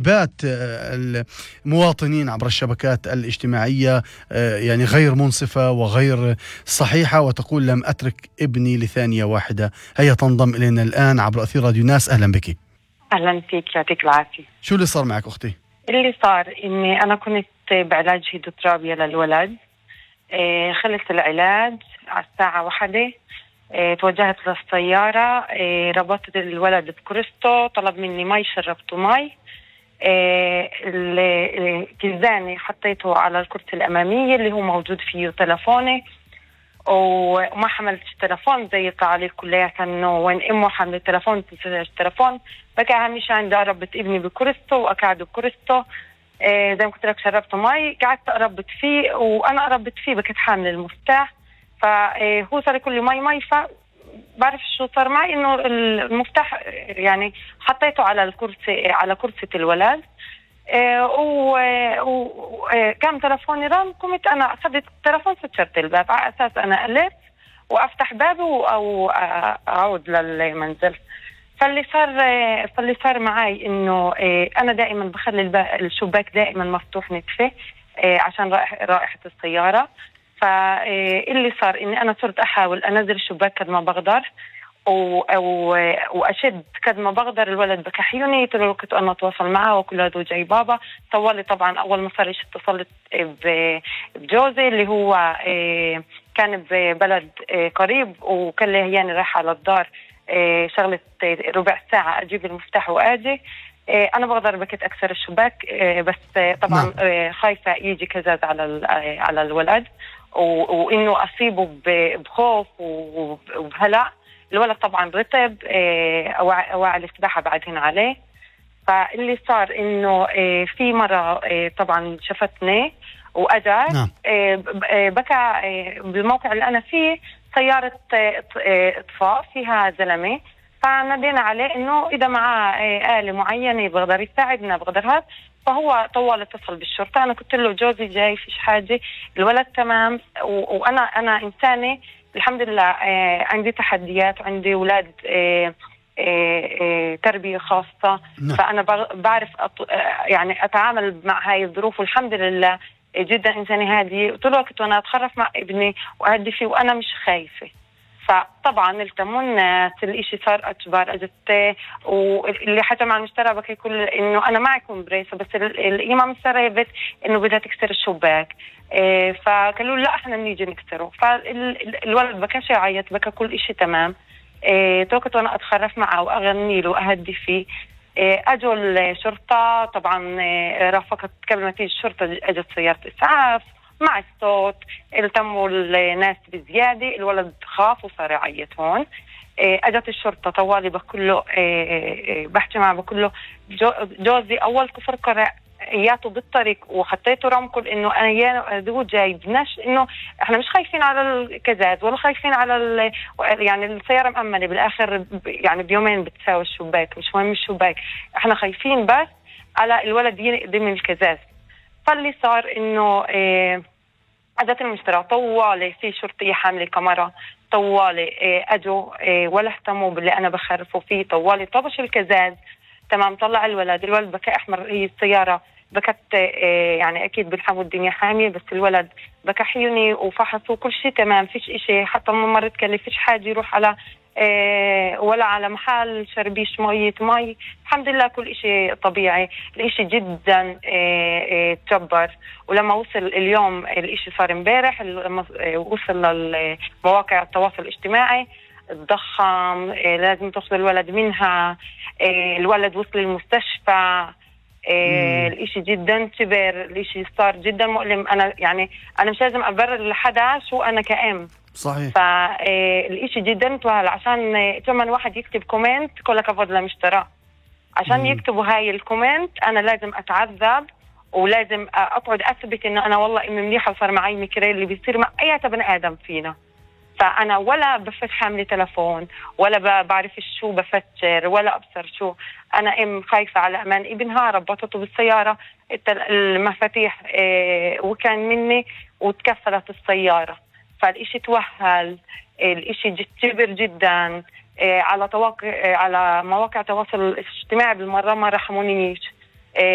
سلبيات المواطنين عبر الشبكات الاجتماعية يعني غير منصفة وغير صحيحة، وتقول لم أترك ابني لثانية واحدة. هيا تنضم إلينا الآن عبر أثير راديو ناس. أهلا بك. أهلا فيك، يعطيك العافية. شو اللي صار معك أختي؟ اللي صار إني أنا كنت بعلاج هيدروترابيا للولد. خلص العلاج على الساعة 1. توجهت للسيارة. ربطت الولد بكرسته، طلب مني مي، شربته مي. الكيزاني حطيته على الكرسي الأمامية اللي هو موجود فيه تلفوني، وما حملتش تلفون زي التعليق كلياتها انه وين امه حملت تلفون تنساش تلفون. بقى هميش عندي قربت ابني بكرسته وأقعده بكرسته. زي ما قلت لك شربته مي، قعدت قربت فيه وانا قربت فيه بكت حامل المفتاح، فهو صار يقول لي مي. بعرف شو صار معي، انه المفتاح يعني حطيته على الكرسي، على كرسي الولد. وكان تلفوني رن، قمت انا اخذت التلفون فتشرت الباب على اساس انا الف وافتح بابه او اعود للمنزل. فاللي صار معي انه انا دائما بخلي الشباك دائما مفتوح نتفه عشان رائحة السيارة. فاللي صار اني انا صرت احاول انزل الشباك قد ما بقدر واشد قد ما بقدر. الولد بكحيوني، كنت انا اتواصل معه وكل هذا جاي بابا. طوالي طبعا اول ما صار اتصلت بجوزي اللي هو كان ببلد قريب، وكان لي يعني رايحه على الدار شغله ربع ساعه اجيب المفتاح واجي. انا بقدر بكت اكسر الشباك، بس طبعا خايفه يجي كزاز على الولد وانه اصيبه بخوف وبهلع. الولد طبعا رتب، أواعي السباحة بعدين عليه. فاللي صار إنه في مرة طبعا شفتني وأجت بكى بالموقع اللي أنا فيه سيارة إطفاء فيها زلمة، فنادينا عليه إنه إذا معاه آلة معينة بقدر يساعدنا بقدر هذا. فهو طوال اتصل بالشرطة. أنا قلت له جوزي جاي فيش حاجة، الولد تمام، وأنا إنسانة الحمد لله عندي تحديات وعندي أولاد تربية خاصة. فأنا بعرف يعني أتعامل مع هاي الظروف، والحمد لله جدا إنسانة هادية. طول الوقت وأنا أتخرف مع ابني وأهدي فيه وأنا مش خايفة. فطبعا التمون الناس الاشي صار أكبر. أجت واللي حتى مع المشترى بكي يقول إنه أنا معكم بريسة، بس الإمام استرهبت إنه بدها تكسر الشباك. فقالوا لا احنا بنيجي نكسره. فالولد بكاش يعيط، بكى كل اشي تمام. توقت وانا اتخرف معه واغني له واهدي فيه. اجوا الشرطة طبعا، رافقت قبل ما تيجي الشرطة اجت سيارة اسعاف مع الصوت، التموا الناس بزيادة. الولد خاف وصار يعيط هون. اجت الشرطة طوالي بكله بحكي معه بكله جوزي اول كفر قرأ اياته بالطريق وحطيته رمكل انه انا هو جاي بنش انه احنا مش خايفين على الكزاز ولا خايفين على يعني السياره مأمنه بالاخر، يعني بيومين بتساوي الشباك، مش مهم الشباك، احنا خايفين بس على الولد ينقدم من الكزاز. فاللي صار انه اجت المشترى طوالي في شرطيه حامله كاميرا، طوالي اجوا ولا اهتموا باللي انا بخرفوا فيه، طوالي طبش الكزاز تمام. طلع الولد بكى احمر. هي السياره بكت يعني اكيد بالحمو الدنيا حاميه، بس الولد بكى حيوني وفحصوا كل شيء تمام، فيش اشي. حتى مرت قال لي فيش حاجه يروح على ولا على محل شربيش مي. الحمد لله كل اشي طبيعي. الاشي جدا تجبر. ولما وصل اليوم، الاشي صار امبارح لما وصل لمواقع التواصل الاجتماعي، الضخم لازم تاخذ الولد منها. الولد وصل المستشفى. الاشي جدا كبير، الاشي صار جدا مؤلم. انا مش لازم ابرر لحدا شو انا كأم. صحيح. فالاشي جدا توهل. عشان ثمن واحد يكتب كومنت كل كفض لمشترى، عشان يكتبوا هاي الكومنت انا لازم اتعذب، ولازم اقعد اثبت انه انا والله امي منيحه وصار معي ميكريل اللي بيصير مع اي بني ادم فينا. فأنا ولا بفت حاملة تلفون ولا بعرف شو بفتر ولا أبصر شو. أنا خايفة على أمان ابنها، ربطته بالسيارة المفاتيح وكان مني وتكفلت السيارة. فالإشي توهل، الإشي كبر جدا. على مواقع التواصل الاجتماعي بالمرة ما رحمونيش.